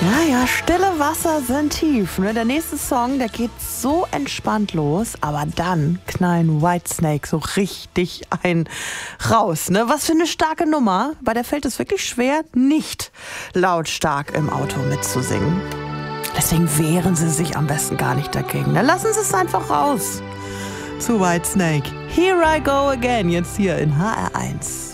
Ja, stille Wasser sind tief. Ne? Der nächste Song, der geht so entspannt los, aber dann knallen Whitesnake so richtig ein raus. Ne? Was für eine starke Nummer. Bei der fällt es wirklich schwer, nicht lautstark im Auto mitzusingen. Deswegen wehren Sie sich am besten gar nicht dagegen. Ne? Lassen Sie es einfach raus. Zu Whitesnake. Here I go again, jetzt hier in HR1.